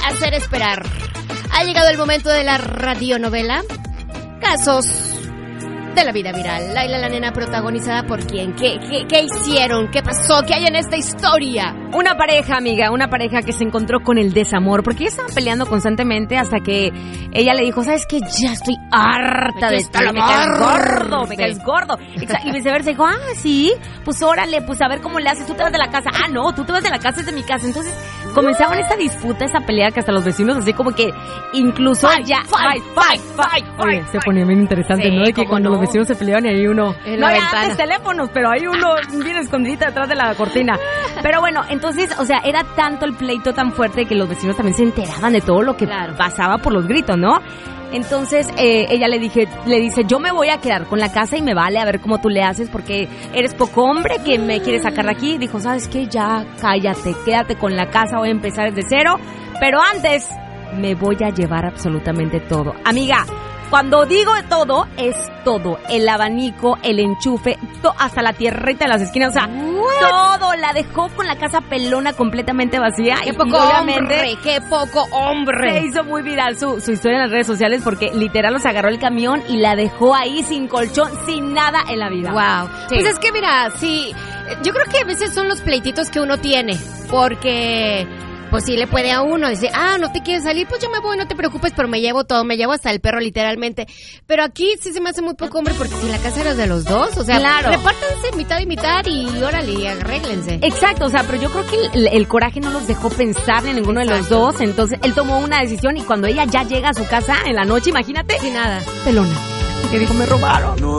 hacer esperar. Ha llegado el momento de la radionovela Casos de la vida viral. Laila la nena, protagonizada por quién, qué hicieron, qué pasó, qué hay en esta historia. Una pareja, amiga, una pareja que se encontró con el desamor, porque ellos estaban peleando constantemente hasta que ella le dijo, ¿sabes qué? Ya estoy harta de esto, me caes gordo. Y viceversa, dijo, sí, pues órale, pues a ver cómo le haces, tú te vas de la casa. No, tú te vas de la casa, es de mi casa. Entonces comenzaban esa disputa, esa pelea que hasta los vecinos así como que incluso fight. Oye, se ponía bien interesante, sí, ¿no? De que cuando los vecinos se peleaban y hay uno... No había antes teléfonos, pero hay uno bien escondidito detrás de la cortina. Pero bueno, entonces, o sea, era tanto el pleito tan fuerte que los vecinos también se enteraban de todo lo que pasaba por los gritos, ¿no? Entonces ella le dice, yo me voy a quedar con la casa y me vale a ver cómo tú le haces porque eres poco hombre que me quieres sacar de aquí. Dijo, ¿sabes qué? Ya cállate, quédate con la casa, voy a empezar desde cero, pero antes me voy a llevar absolutamente todo. Amiga, cuando digo todo, es todo. El abanico, el enchufe, hasta la tierrita de las esquinas, o sea, todo. La dejó con la casa pelona completamente vacía. ¡Qué poco hombre! ¡Qué poco hombre! Se hizo muy viral su historia en las redes sociales porque literal los agarró el camión y la dejó ahí sin colchón, sin nada en la vida. ¡Wow! Sí. Pues es que mira, sí, yo creo que a veces son los pleititos que uno tiene, porque... Pues sí le puede a uno, dice, no te quieres salir, pues yo me voy, no te preocupes, pero me llevo todo, me llevo hasta el perro literalmente. Pero aquí sí se me hace muy poco hombre porque si la casa era de los dos, o sea, repártanse mitad y mitad y órale, arréglense. Exacto, o sea, pero yo creo que el coraje no los dejó pensar en ninguno de los dos, entonces él tomó una decisión y cuando ella ya llega a su casa en la noche, imagínate. Sin nada. Pelona. Que dijo, me robaron.